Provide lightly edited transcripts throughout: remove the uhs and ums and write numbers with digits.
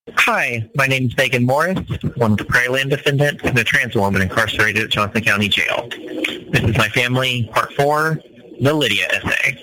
Hi, my name is Megan Morris, one of the Prairieland defendants and a trans woman incarcerated at Johnson County Jail. This is my family, part 4, the Lydia essay.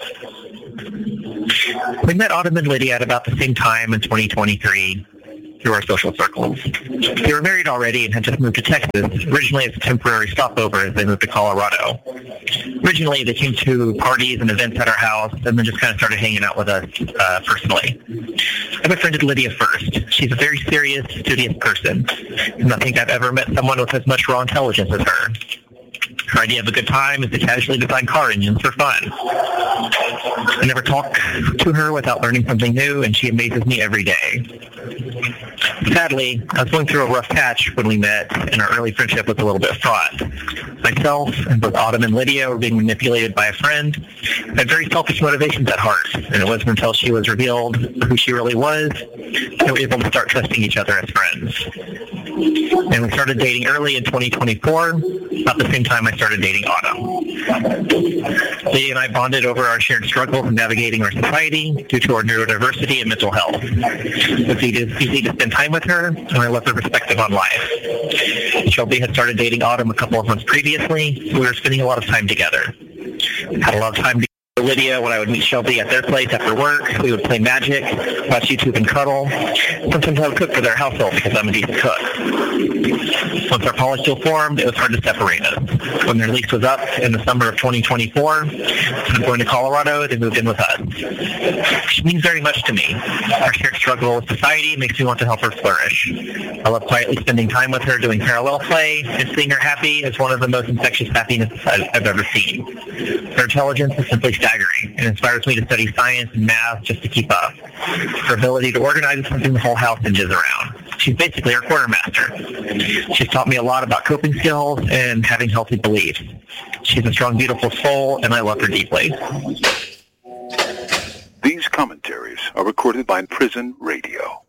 We met Autumn and Lydia at about the same time in 2023 through our social circles. They were married already and had just moved to Texas, originally as a temporary stopover as they moved to Colorado. Originally, they came to parties and events at our house and then just kind of started hanging out with us personally. I befriended Lydia first. She's a very serious, studious person, and I think I've ever met someone with as much raw intelligence as her. Her idea of a good time is to casually design car engines for fun. I never talk to her without learning something new, and she amazes me every day. Sadly, I was going through a rough patch when we met, and our early friendship was a little bit fraught. Myself and both Autumn and Lydia were being manipulated by a friend who had very selfish motivations at heart, and it wasn't until she was revealed who she really was that we were able to start trusting each other as friends. And we started dating early in 2024, about the same time I started dating Autumn. Lydia and I bonded over our shared struggles in navigating our society due to our neurodiversity and mental health. It was easy to spend time with her, and I love her perspective on life. Shelby had started dating Autumn a couple of months previously, so we were spending a lot of time together. Had a lot of time together. Lydia, when I would meet Shelby at their place after work, we would play Magic, watch YouTube, and cuddle. Sometimes I would cook for their household because I'm a decent cook. Once our poly still formed, it was hard to separate us. When their lease was up in the summer of 2024, instead of going to Colorado, they moved in with us. She means very much to me. Our shared struggle with society makes me want to help her flourish. I love quietly spending time with her doing parallel play, and seeing her happy is one of the most infectious happiness I've ever seen. Her intelligence is simply staggering and inspires me to study science and math just to keep up. Her ability to organize is something the whole house hinges around. She's basically our quartermaster. She's taught me a lot about coping skills and having healthy beliefs. She's a strong, beautiful soul, and I love her deeply. These commentaries are recorded by Prison Radio.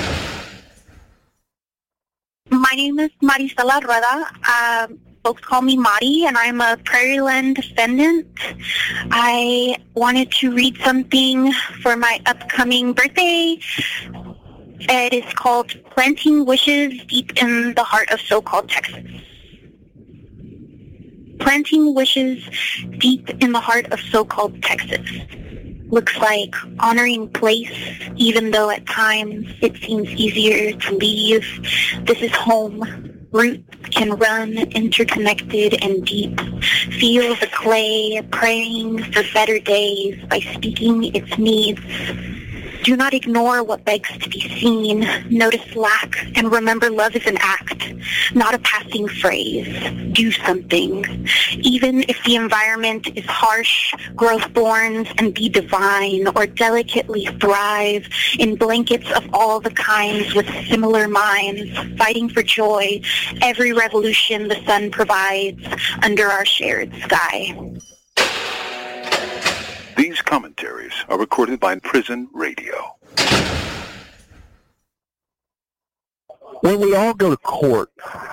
My name is Marisela Rueda. Folks call me Mari, and I'm a Prairieland defendant. I wanted to read something for my upcoming birthday. It is called Planting Wishes Deep in the Heart of So-Called Texas. Planting wishes deep in the heart of so-called Texas. Looks like honoring place, even though at times it seems easier to leave. This is home. Roots can run interconnected and deep. Feel the clay, praying for better days by speaking its needs. Do not ignore what begs to be seen. Notice lack and remember love is an act, not a passing phrase. Do something. Even if the environment is harsh, growth thorns and be divine, or delicately thrive in blankets of all the kinds with similar minds, fighting for joy, every revolution the sun provides under our shared sky. These commentaries are recorded by Prison Radio. When we all go to court,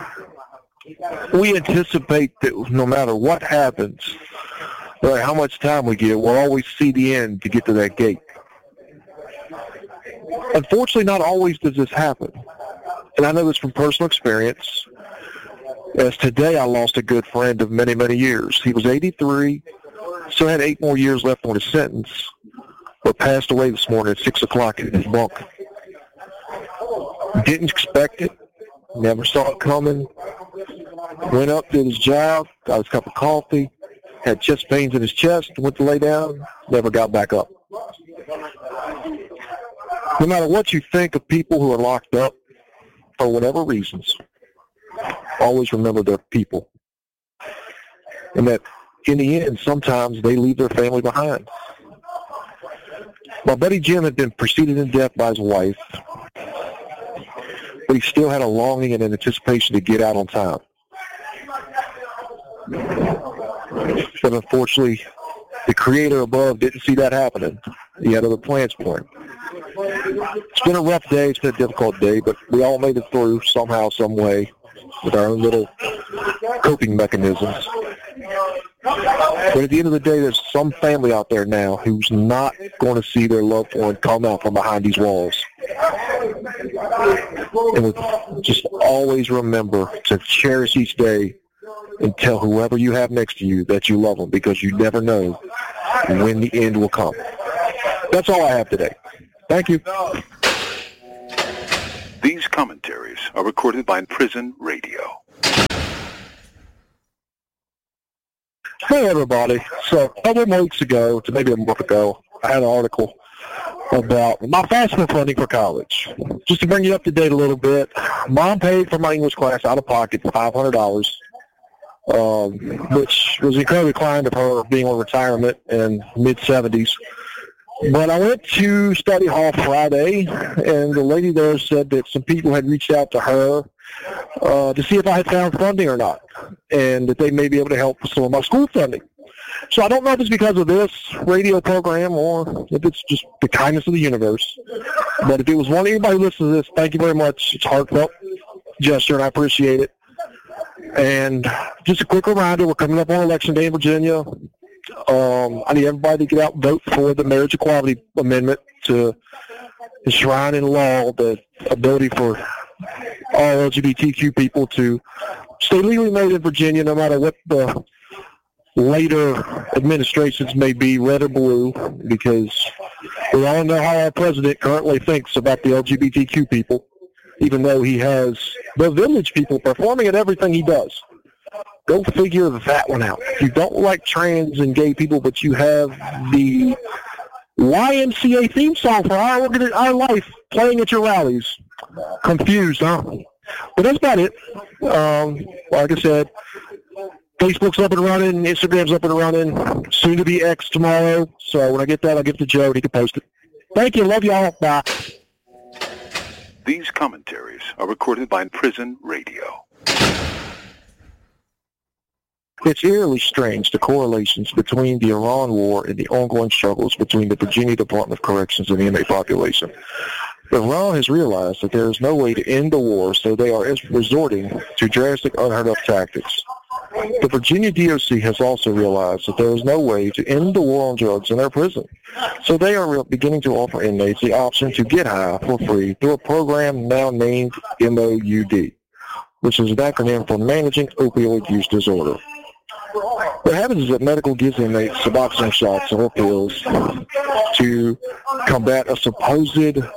we anticipate that no matter what happens, no matter how much time we get, we'll always see the end to get to that gate. Unfortunately, not always does this happen. And I know this from personal experience, as today I lost a good friend of many, many years. He was 83. Still had 8 more years left on his sentence, but passed away this morning at 6 o'clock in his bunk. Didn't expect it, never saw it coming. Went up, did his job, got his cup of coffee, had chest pains in his chest, went to lay down, never got back up. No matter what you think of people who are locked up, for whatever reasons, always remember they're people. And that in the end, sometimes they leave their family behind. My buddy Jim had been preceded in death by his wife, but he still had a longing and an anticipation to get out on time. But unfortunately, the Creator above didn't see that happening. He had other plans for him. It's been a rough day. It's been a difficult day, but we all made it through somehow, some way, with our own little coping mechanisms. But at the end of the day, there's some family out there now who's not going to see their loved one come out from behind these walls. And just always remember to cherish each day and tell whoever you have next to you that you love them, because you never know when the end will come. That's all I have today. Thank you. These commentaries are recorded by Prison Radio. Hey, everybody. So a couple of weeks ago, to maybe a month ago, I had an article about my FAFSA funding for college. Just to bring you up to date a little bit, Mom paid for my English class out of pocket $500, which was incredibly kind of her, being on retirement in mid-70s. But I went to study hall Friday, and the lady there said that some people had reached out to her to see if I had found funding or not, and that they may be able to help with some of my school funding. So I don't know if it's because of this radio program or if it's just the kindness of the universe. But if it was one anybody who listens to this, thank you very much. It's a heartfelt gesture, and I appreciate it. And just a quick reminder, we're coming up on Election Day in Virginia. I need everybody to get out and vote for the Marriage Equality Amendment to enshrine in law the ability for all LGBTQ people to stay legally married in Virginia, no matter what the later administrations may be, red or blue, because we all know how our president currently thinks about the LGBTQ people, even though he has the village people performing at everything he does. Go figure that one out. If you don't like trans and gay people, but you have the YMCA theme song for our life playing at your rallies, confused, huh? But that's about it. Like I said, Facebook's up and running, Instagram's up and running, soon to be X tomorrow. So when I get that, I'll give it to Joe and he can post it. Thank you. Love y'all. Bye. These commentaries are recorded by Prison Radio. It's eerily strange, the correlations between the Iran war and the ongoing struggles between the Virginia Department of Corrections and the inmate population. Iran has realized that there is no way to end the war, so they are resorting to drastic, unheard-of tactics. The Virginia DOC has also realized that there is no way to end the war on drugs in their prison, so they are beginning to offer inmates the option to get high for free through a program now named MOUD, which is an acronym for Managing Opioid Use Disorder. What happens is that medical gives inmates Suboxone shots or pills to combat a supposed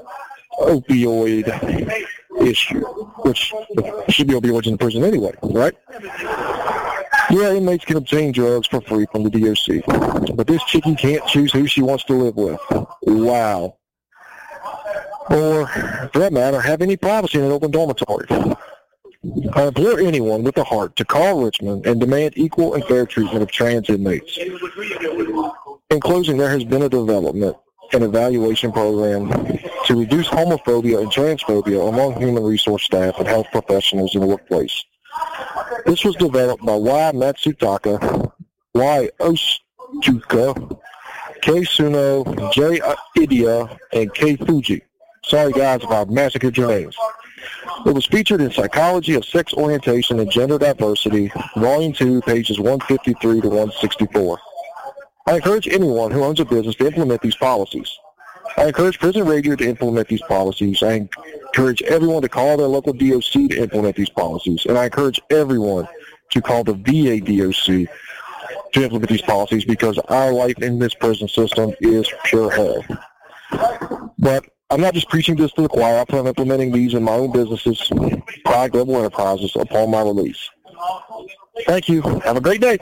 opioid issue, which should be opioids in the prison anyway, right? Yeah, inmates can obtain drugs for free from the DOC, but this chickie can't choose who she wants to live with. Wow. Or, for that matter, have any privacy in an open dormitory. I implore anyone with a heart to call Richmond and demand equal and fair treatment of trans inmates. In closing, there has been a development and evaluation program to reduce homophobia and transphobia among human resource staff and health professionals in the workplace. This was developed by Y. Matsutaka, Y. Ostuka, K. Suno, J. Idia, and K. Fuji. Sorry, guys, if I've massacred your names. It was featured in Psychology of Sex Orientation and Gender Diversity, Volume 2, pages 153 to 164. I encourage anyone who owns a business to implement these policies. I encourage Prison Radio to implement these policies. I encourage everyone to call their local DOC to implement these policies. And I encourage everyone to call the VA DOC to implement these policies, because our life in this prison system is pure hell. But I'm not just preaching this to the choir. I plan on implementing these in my own businesses, Pride Global Enterprises, upon my release. Thank you. Have a great day.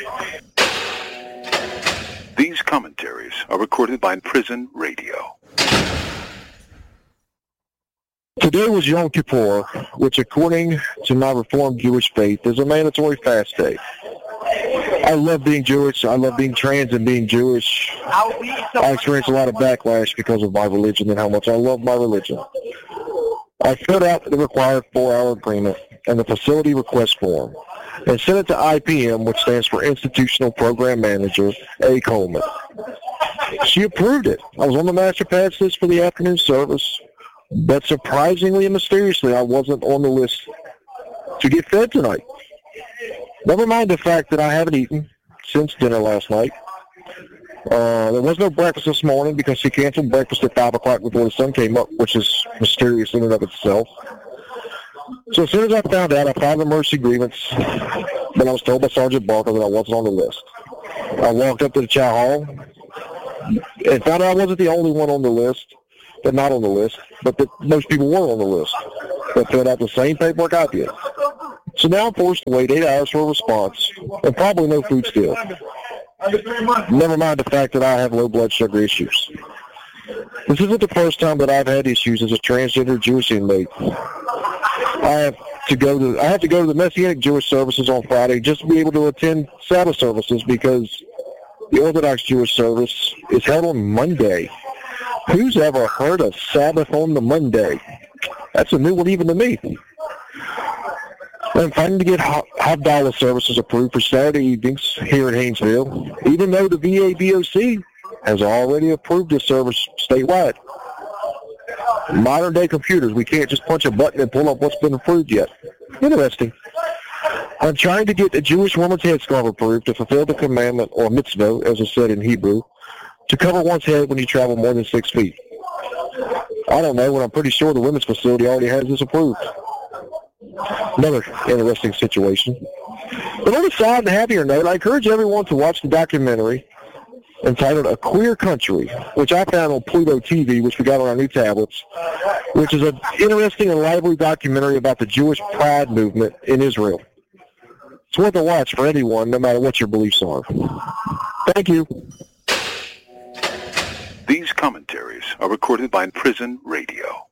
These commentaries are recorded by Prison Radio. Today was Yom Kippur, which according to my Reformed Jewish faith is a mandatory fast day. I love being Jewish. I love being trans and being Jewish. I experience a lot of backlash because of my religion and how much I love my religion. I filled out the required 4-hour agreement and the facility request form and sent it to IPM, which stands for Institutional Program Manager, A. Coleman. She approved it. I was on the master pass list for the afternoon service, but surprisingly and mysteriously, I wasn't on the list to get fed tonight. Never mind the fact that I haven't eaten since dinner last night. There was no breakfast this morning because she canceled breakfast at 5 o'clock before the sun came up, which is mysterious in and of itself. So as soon as I found out, I filed an emergency grievance, but I was told by Sergeant Barker that I wasn't on the list. I walked up to the chow hall and found out I wasn't the only one on the list, but not on the list, but that most people were on the list that filled out the same paperwork I did. So now I'm forced to wait 8 hours for a response and probably no food still. Never mind the fact that I have low blood sugar issues. This isn't the first time that I've had issues as a transgender Jewish inmate. I have to go to the Messianic Jewish services on Friday just to be able to attend Sabbath services because the Orthodox Jewish service is held on Monday. Who's ever heard of Sabbath on the Monday? That's a new one even to me. I'm fighting to get Havdalah services approved for Saturday evenings here in Haynesville, even though the VABOC has already approved this service statewide. Modern-day computers, we can't just punch a button and pull up what's been approved yet. Interesting. I'm trying to get the Jewish woman's headscarf approved to fulfill the commandment, or mitzvah, as it's said in Hebrew, to cover one's head when you travel more than 6 feet. I don't know, but I'm pretty sure the women's facility already has this approved. Another interesting situation. But on a sad and happier note, I encourage everyone to watch the documentary entitled A Queer Country, which I found on Pluto TV, which we got on our new tablets, which is an interesting and lively documentary about the Jewish pride movement in Israel. It's worth a watch for anyone, no matter what your beliefs are. Thank you. These commentaries are recorded by Prison Radio.